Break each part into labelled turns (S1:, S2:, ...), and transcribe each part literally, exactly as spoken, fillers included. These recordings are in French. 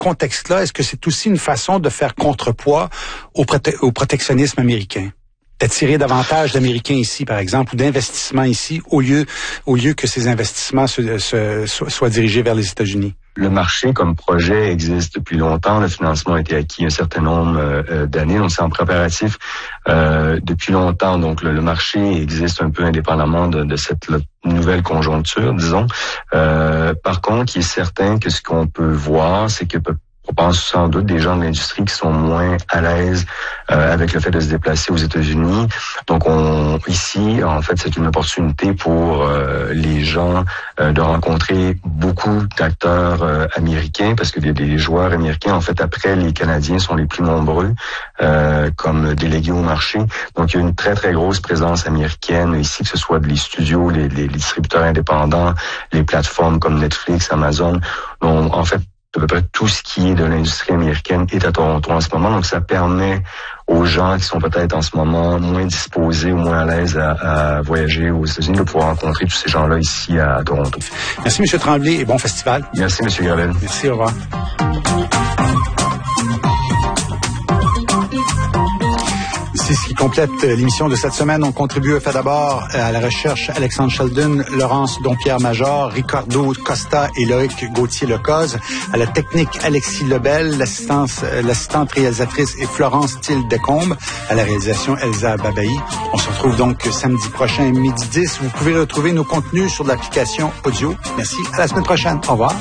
S1: contexte-là, est-ce que c'est aussi une façon de faire contrepoids au, prote- au protectionnisme américain? D'attirer davantage d'Américains ici, par exemple, ou d'investissements ici, au lieu, au lieu que ces investissements se, se, soient dirigés vers les États-Unis?
S2: Le marché comme projet existe depuis longtemps. Le financement a été acquis un certain nombre euh, d'années. Donc, c'est en préparatif euh, depuis longtemps. Donc, le, le marché existe un peu indépendamment de, de cette le, nouvelle conjoncture, disons. Euh, par contre, il est certain que ce qu'on peut voir, c'est que on pense sans doute des gens de l'industrie qui sont moins à l'aise euh, avec le fait de se déplacer aux États-Unis. Donc, on ici, en fait, c'est une opportunité pour euh, les gens euh, de rencontrer beaucoup d'acteurs euh, américains, parce que des, des joueurs américains, en fait, après les Canadiens, sont les plus nombreux euh, comme délégués au marché. Donc, il y a une très, très grosse présence américaine ici, que ce soit les studios, les, les, les distributeurs indépendants, les plateformes comme Netflix, Amazon. Donc, en fait, à peu près tout ce qui est de l'industrie américaine est à Toronto en ce moment. Donc, ça permet aux gens qui sont peut-être en ce moment moins disposés ou moins à l'aise à, à voyager aux États-Unis de pouvoir rencontrer tous ces gens-là ici à Toronto.
S1: Merci, M. Tremblay, et bon festival.
S2: Merci, M. Gravel.
S1: Merci, au revoir. C'est ce qui complète l'émission de cette semaine. On contribue fait d'abord à la recherche Alexandre Sheldon, Laurence Dompierre-Major, Ricardo Costa et Loïc Gauthier-Lecoz. À la technique, Alexis Lebel, l'assistance, l'assistante réalisatrice et Florence Thiel-Decombe. À la réalisation, Elsa Babaï. On se retrouve donc samedi prochain, midi dix. Vous pouvez retrouver nos contenus sur l'application audio. Merci. À la semaine prochaine. Au revoir.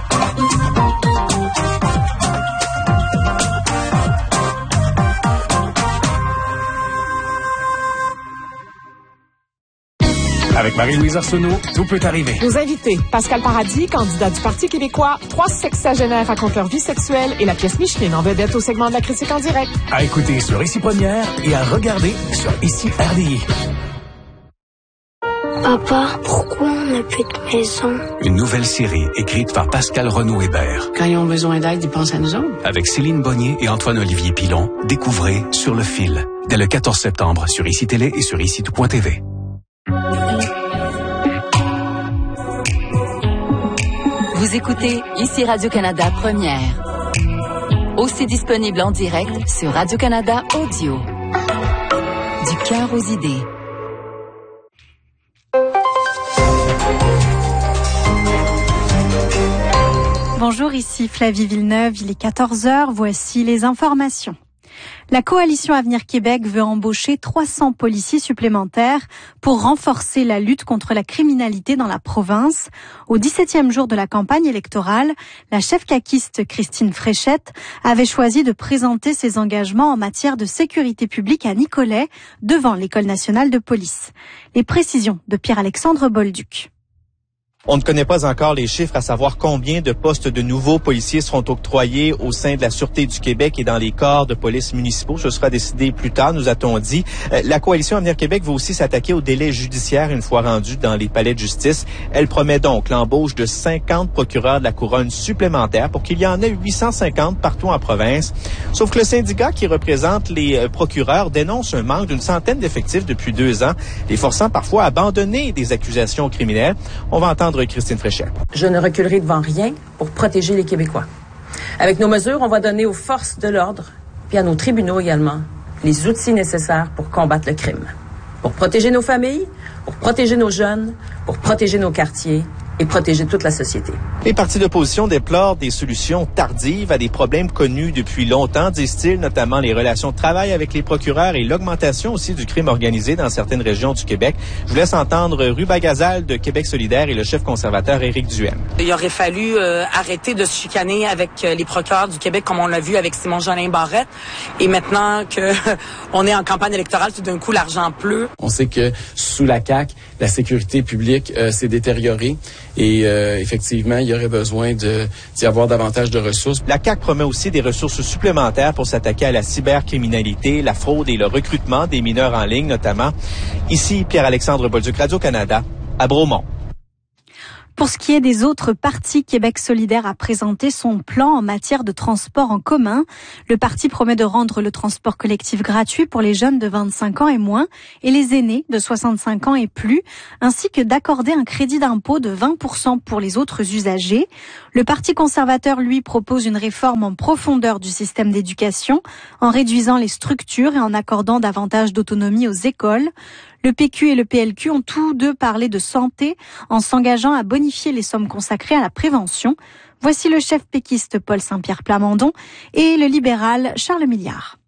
S3: Avec Marie-Louise Arsenault, tout peut arriver.
S4: Nos invités, Pascal Paradis, candidat du Parti québécois, trois sexagénaires racontent leur vie sexuelle et la pièce Micheline en vedette au segment de la critique en direct.
S3: À écouter sur Ici Première et à regarder sur Ici R D I.
S5: Papa, pourquoi on n'a plus de maison?
S6: Une nouvelle série écrite par Pascal Renaud-Hébert.
S7: Quand ils ont besoin d'aide, ils pensent à nous autres.
S6: Avec Céline Bonnier et Antoine-Olivier Pilon, découvrez Sur le fil, dès le quatorze septembre sur Ici Télé et sur ici tout point t v.
S8: Vous écoutez Ici Radio-Canada Première. Aussi disponible en direct sur Radio-Canada Audio. Du cœur aux idées.
S9: Bonjour, ici Flavie Villeneuve, il est quatorze heures, voici les informations. La Coalition Avenir Québec veut embaucher trois cents policiers supplémentaires pour renforcer la lutte contre la criminalité dans la province. Au dix-septième jour de la campagne électorale, la chef caquiste Christine Fréchette avait choisi de présenter ses engagements en matière de sécurité publique à Nicolet devant l'École nationale de police. Les précisions de Pierre-Alexandre Bolduc.
S10: On ne connaît pas encore les chiffres à savoir combien de postes de nouveaux policiers seront octroyés au sein de la Sûreté du Québec et dans les corps de police municipaux. Ce sera décidé plus tard, nous a-t-on dit. Euh, la Coalition Avenir Québec va aussi s'attaquer aux délais judiciaires une fois rendus dans les palais de justice. Elle promet donc l'embauche de cinquante procureurs de la couronne supplémentaires pour qu'il y en ait huit cent cinquante partout en province. Sauf que le syndicat qui représente les procureurs dénonce un manque d'une centaine d'effectifs depuis deux ans, les forçant parfois à abandonner des accusations criminelles. On va entendre Christine Fréchette.
S11: Je ne reculerai devant rien pour protéger les Québécois. Avec nos mesures, on va donner aux forces de l'ordre, puis à nos tribunaux également, les outils nécessaires pour combattre le crime. Pour protéger nos familles, pour protéger nos jeunes, pour protéger nos quartiers et protéger toute la société.
S10: Les partis d'opposition déplorent des solutions tardives à des problèmes connus depuis longtemps, disent-ils, notamment les relations de travail avec les procureurs et l'augmentation aussi du crime organisé dans certaines régions du Québec. Je vous laisse entendre Ruba Gazal de Québec solidaire et le chef conservateur Éric Duhaime.
S12: Il aurait fallu euh, arrêter de se chicaner avec euh, les procureurs du Québec comme on l'a vu avec Simon-Jolin Barrette. Et maintenant que on est en campagne électorale, tout d'un coup, l'argent pleut.
S13: On sait que sous la C A Q, la sécurité publique euh, s'est détériorée. Et euh, effectivement, il y aurait besoin de, d'y avoir davantage de ressources.
S10: La C A Q promet aussi des ressources supplémentaires pour s'attaquer à la cybercriminalité, la fraude et le recrutement des mineurs en ligne notamment. Ici, Pierre-Alexandre Bolduc, Radio-Canada, à Bromont.
S9: Pour ce qui est des autres partis, Québec solidaire a présenté son plan en matière de transport en commun. Le parti promet de rendre le transport collectif gratuit pour les jeunes de vingt-cinq ans et moins et les aînés de soixante-cinq ans et plus, ainsi que d'accorder un crédit d'impôt de vingt pour cent pour les autres usagers. Le Parti conservateur, lui, propose une réforme en profondeur du système d'éducation, en réduisant les structures et en accordant davantage d'autonomie aux écoles. Le P Q et le P L Q ont tous deux parlé de santé en s'engageant à bonifier les sommes consacrées à la prévention. Voici le chef péquiste Paul Saint-Pierre Plamondon et le libéral Charles Milliard.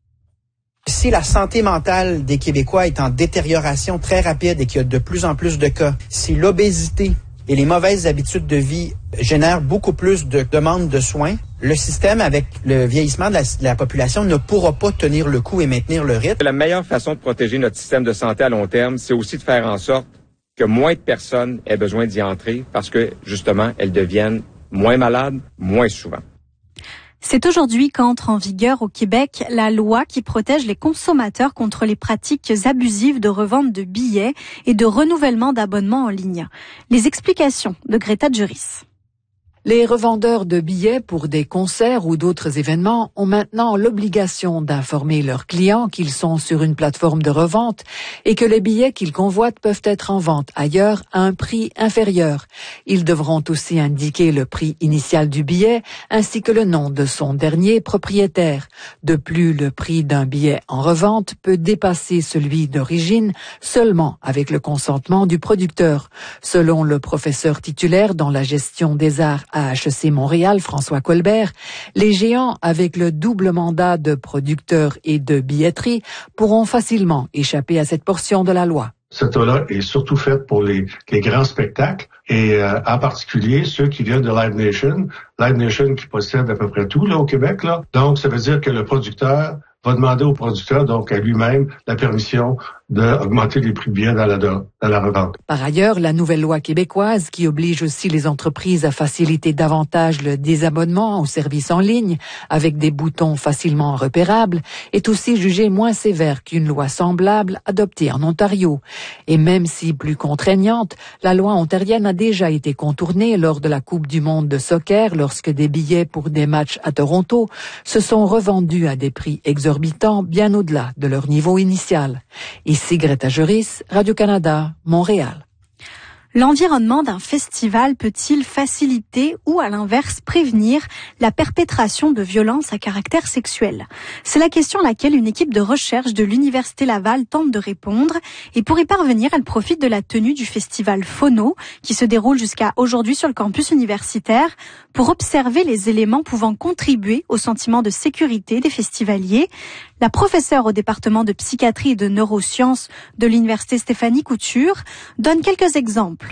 S14: Si la santé mentale des Québécois est en détérioration très rapide et qu'il y a de plus en plus de cas, si l'obésité et les mauvaises habitudes de vie génèrent beaucoup plus de demandes de soins, le système, avec le vieillissement de la, de la population, ne pourra pas tenir le coup et maintenir le rythme.
S15: La meilleure façon de protéger notre système de santé à long terme, c'est aussi de faire en sorte que moins de personnes aient besoin d'y entrer parce que, justement, elles deviennent moins malades, moins souvent.
S9: C'est aujourd'hui qu'entre en vigueur au Québec la loi qui protège les consommateurs contre les pratiques abusives de revente de billets et de renouvellement d'abonnements en ligne. Les explications de Greta Juris.
S16: Les revendeurs de billets pour des concerts ou d'autres événements ont maintenant l'obligation d'informer leurs clients qu'ils sont sur une plateforme de revente et que les billets qu'ils convoitent peuvent être en vente ailleurs à un prix inférieur. Ils devront aussi indiquer le prix initial du billet ainsi que le nom de son dernier propriétaire. De plus, le prix d'un billet en revente peut dépasser celui d'origine seulement avec le consentement du producteur. Selon le professeur titulaire dans la gestion des arts à H E C Montréal, François Colbert, les géants avec le double mandat de producteur et de billetterie pourront facilement échapper à cette portion de la loi.
S17: Cette loi est surtout faite pour les, les grands spectacles et euh, en particulier ceux qui viennent de Live Nation. Live Nation qui possède à peu près tout là au Québec. Là. Donc, ça veut dire que le producteur va demander au producteur, donc à lui-même, la permission d'augmenter les prix de billets dans la, dans la revente.
S16: Par ailleurs, la nouvelle loi québécoise, qui oblige aussi les entreprises à faciliter davantage le désabonnement aux services en ligne, avec des boutons facilement repérables, est aussi jugée moins sévère qu'une loi semblable adoptée en Ontario. Et même si plus contraignante, la loi ontarienne a déjà été contournée lors de la Coupe du monde de soccer, lorsque des billets pour des matchs à Toronto se sont revendus à des prix exorbitants bien au-delà de leur niveau initial. Ici Greta Juris, Radio-Canada, Montréal.
S9: L'environnement d'un festival peut-il faciliter ou, à l'inverse, prévenir la perpétration de violences à caractère sexuel? C'est la question à laquelle une équipe de recherche de l'Université Laval tente de répondre. Et pour y parvenir, elle profite de la tenue du festival Phono, qui se déroule jusqu'à aujourd'hui sur le campus universitaire, pour observer les éléments pouvant contribuer au sentiment de sécurité des festivaliers. La professeure au département de psychiatrie et de neurosciences de l'Université Stéphanie Couture donne quelques exemples.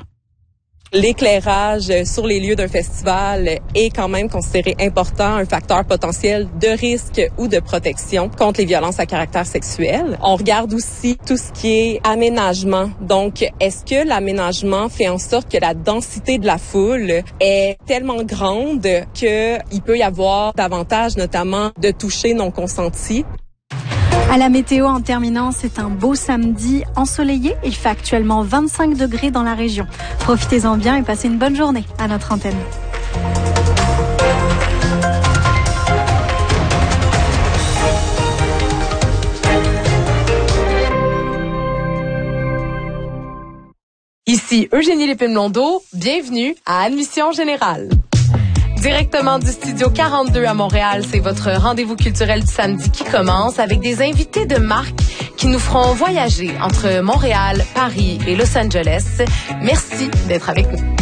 S18: L'éclairage sur les lieux d'un festival est quand même considéré important, un facteur potentiel de risque ou de protection contre les violences à caractère sexuel. On regarde aussi tout ce qui est aménagement. Donc, est-ce que l'aménagement fait en sorte que la densité de la foule est tellement grande qu'il peut y avoir davantage, notamment, de toucher non consentis?
S9: À la météo, en terminant, c'est un beau samedi ensoleillé. Il fait actuellement vingt-cinq degrés dans la région. Profitez-en bien et passez une bonne journée à notre antenne.
S19: Ici Eugénie Lépine-Blondeau, bienvenue à Admission Générale. Directement du Studio quarante-deux à Montréal, c'est votre rendez-vous culturel du samedi qui commence avec des invités de marque qui nous feront voyager entre Montréal, Paris et Los Angeles. Merci d'être avec nous.